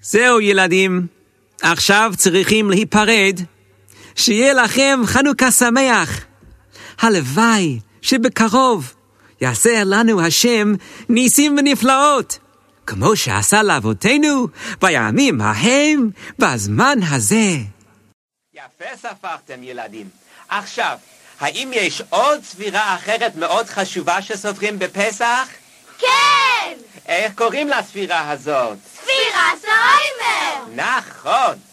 זהו ילדים, עכשיו צריכים להיפרד. שיהיה לכם חנוכה שמח. הלוואי שבקרוב יעשה לנו השם ניסים ונפלאות, כמו שעשה לאבותינו בימים ההם בזמן הזה. יפה ספרתם ילדים. עכשיו, האם יש עוד ספירה אחרת מאוד חשובה שסופרים בפסח? כן! איך קוראים לספירה הזאת? ספירת העומר! נכון.